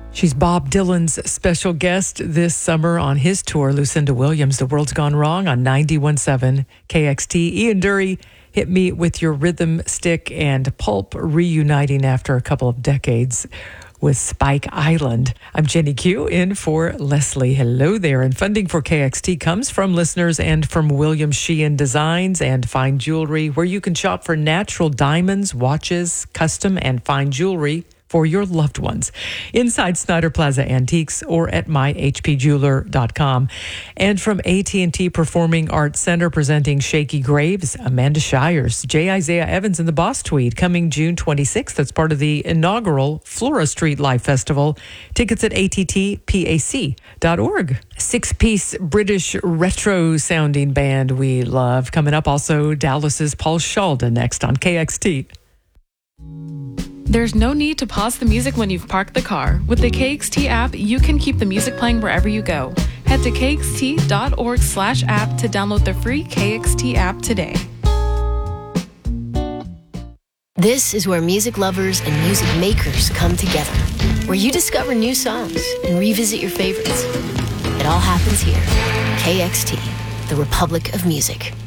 She's Bob Dylan's special guest this summer on his tour. Lucinda Williams, The World's Gone Wrong on 91.7 KXT. Ian Dury, Hit Me With Your Rhythm Stick, and Pulp reuniting after a couple of decades with Spike Island. I'm Jenny Q in for Leslie. Hello there. And funding for KXT comes from listeners and from William Sheehan Designs and Fine Jewelry, where you can shop for natural diamonds, watches, custom and fine jewelry for your loved ones inside Snyder Plaza Antiques or at myhpjeweler.com. And from AT&T Performing Arts Center, presenting Shaky Graves, Amanda Shires, J. Isaiah Evans and the Boss Tweed, coming June 26th. That's part of the inaugural Flora Street Live Festival. Tickets at attpac.org. Six-piece British retro-sounding band we love. Coming up also, Dallas's Paul Shalda next on KXT. There's no need to pause the music when you've parked the car. With the KXT app, you can keep the music playing wherever you go. Head to kxt.org/app to download the free KXT app today. This is where music lovers and music makers come together, where you discover new songs and revisit your favorites. It all happens here. KXT, the Republic of Music.